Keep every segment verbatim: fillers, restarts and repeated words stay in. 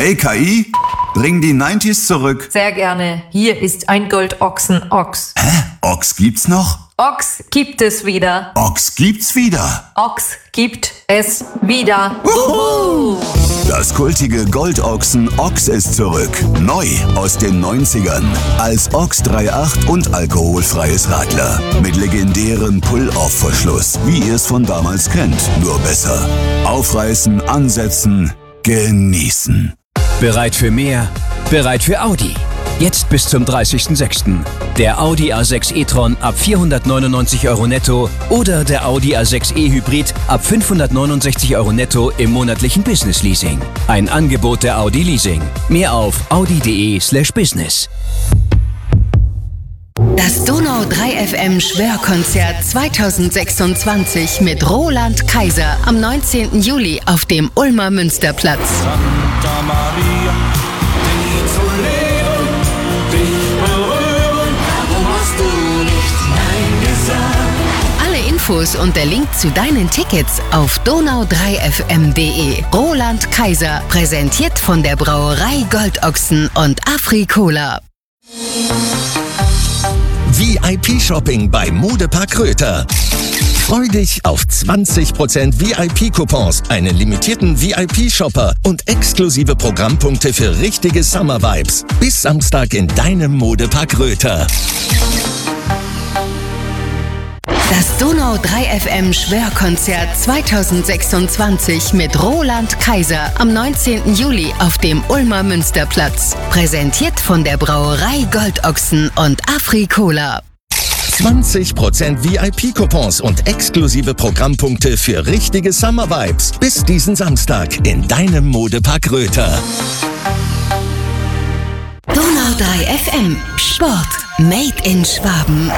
Hey K I, bring die neunziger zurück. Sehr gerne. Hier ist ein Goldochsen Ochs. Hä? Ochs gibt's noch? Ochs gibt es wieder. Ochs gibt's wieder. Ochs gibt es wieder. Uhu. Das kultige Goldochsen Ochs ist zurück. Neu aus den neunzigern. Als Ochs drei Komma acht und alkoholfreies Radler. Mit legendärem Pull-Off-Verschluss, wie ihr es von damals kennt. Nur besser. Aufreißen, ansetzen, genießen. Bereit für mehr? Bereit für Audi. Jetzt bis zum dreißigsten sechsten Der Audi A sechs e-tron ab vierhundertneunundneunzig Euro netto oder der Audi A sechs e Hybrid ab fünfhundertneunundsechzig Euro netto im monatlichen Business Leasing. Ein Angebot der Audi Leasing. Mehr auf audi.de slash business. Das Donau drei F M Schwörkonzert zweitausendsechsundzwanzig mit Roland Kaiser am neunzehnten Juli auf dem Ulmer Münsterplatz. Santa Maria, dich zu leben, dich berühren, warum hast du nicht Nein gesagt? Alle Infos und der Link zu deinen Tickets auf donau drei f m punkt d e. Roland Kaiser, präsentiert von der Brauerei Goldochsen und Afri-Cola. V I P-Shopping bei Modepark Röther. Freu dich auf zwanzig Prozent V I P-Coupons, einen limitierten V I P-Shopper und exklusive Programmpunkte für richtige Summer-Vibes. Bis Samstag in deinem Modepark Röther. Das Donau drei F M Schwörkonzert zweitausendsechsundzwanzig mit Roland Kaiser am neunzehnten Juli auf dem Ulmer Münsterplatz. Präsentiert von der Brauerei Goldochsen und Afri-Cola. zwanzig Prozent V I P-Coupons und exklusive Programmpunkte für richtige Summer-Vibes. Bis diesen Samstag in deinem Modepark Röther. Donau drei F M Sport Made in Schwaben.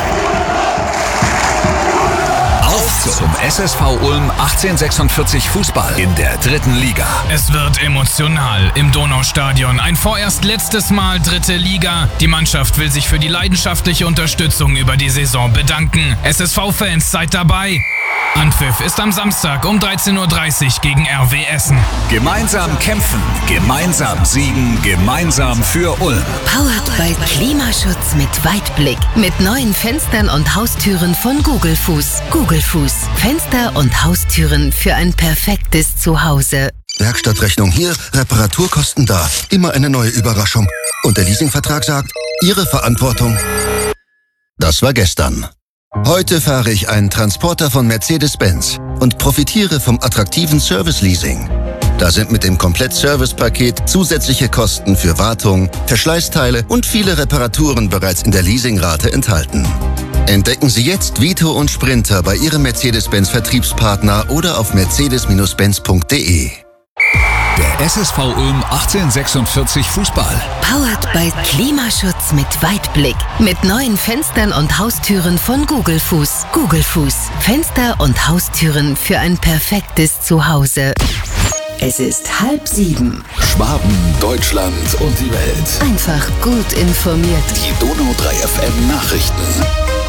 Zum S S V Ulm achtzehnhundertsechsundvierzig Fußball in der dritten Liga. Es wird emotional im Donaustadion. Ein vorerst letztes Mal dritte Liga. Die Mannschaft will sich für die leidenschaftliche Unterstützung über die Saison bedanken. S S V-Fans, seid dabei. Anpfiff ist am Samstag um dreizehn Uhr dreißig gegen R W Essen. Gemeinsam kämpfen, gemeinsam siegen, gemeinsam für Ulm. Powered by Klimaschutz mit Weitblick. Mit neuen Fenstern und Haustüren von Gugelfuß. Gugelfuß. Fenster und Haustüren für ein perfektes Zuhause. Werkstattrechnung hier, Reparaturkosten da. Immer eine neue Überraschung. Und der Leasingvertrag sagt, Ihre Verantwortung. Das war gestern. Heute fahre ich einen Transporter von Mercedes-Benz und profitiere vom attraktiven Service-Leasing. Da sind mit dem Komplett-Service-Paket zusätzliche Kosten für Wartung, Verschleißteile und viele Reparaturen bereits in der Leasingrate enthalten. Entdecken Sie jetzt Vito und Sprinter bei Ihrem Mercedes-Benz-Vertriebspartner oder auf mercedes Benz punkt d e. Der S S V Ulm achtzehnhundertsechsundvierzig Fußball. Powered by Klimaschutz mit Weitblick. Mit neuen Fenstern und Haustüren von Gugelfuß. Gugelfuß. Fenster und Haustüren für ein perfektes Zuhause. Es ist halb sieben. Schwaben, Deutschland und die Welt. Einfach gut informiert. Die Donau drei F M Nachrichten.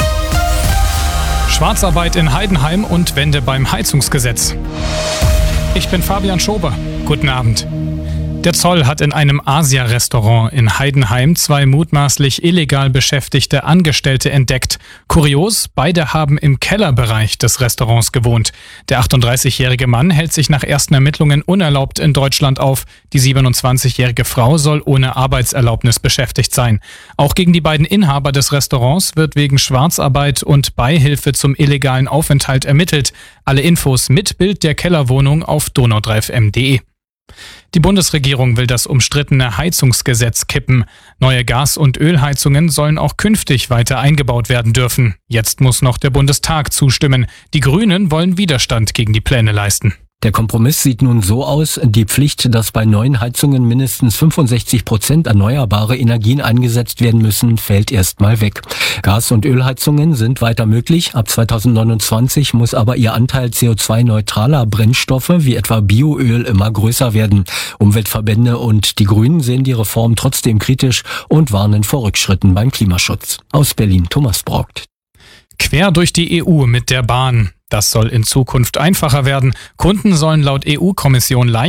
Schwarzarbeit in Heidenheim und Wende beim Heizungsgesetz. Ich bin Fabian Schober. Guten Abend. Der Zoll hat in einem Asia-Restaurant in Heidenheim zwei mutmaßlich illegal beschäftigte Angestellte entdeckt. Kurios, beide haben im Kellerbereich des Restaurants gewohnt. Der achtunddreißigjährige Mann hält sich nach ersten Ermittlungen unerlaubt in Deutschland auf. Die siebenundzwanzigjährige Frau soll ohne Arbeitserlaubnis beschäftigt sein. Auch gegen die beiden Inhaber des Restaurants wird wegen Schwarzarbeit und Beihilfe zum illegalen Aufenthalt ermittelt. Alle Infos mit Bild der Kellerwohnung auf donau drei f m punkt d e. Die Bundesregierung will das umstrittene Heizungsgesetz kippen. Neue Gas- und Ölheizungen sollen auch künftig weiter eingebaut werden dürfen. Jetzt muss noch der Bundestag zustimmen. Die Grünen wollen Widerstand gegen die Pläne leisten. Der Kompromiss sieht nun so aus, die Pflicht, dass bei neuen Heizungen mindestens fünfundsechzig Prozent erneuerbare Energien eingesetzt werden müssen, fällt erstmal weg. Gas- und Ölheizungen sind weiter möglich. Ab zweitausendneunundzwanzig muss aber ihr Anteil C O zwei neutraler Brennstoffe wie etwa Bioöl immer größer werden. Umweltverbände und die Grünen sehen die Reform trotzdem kritisch und warnen vor Rückschritten beim Klimaschutz. Aus Berlin, Thomas Braugt. Quer durch die E U mit der Bahn. Das soll in Zukunft einfacher werden. Kunden sollen laut E U-Kommission leicht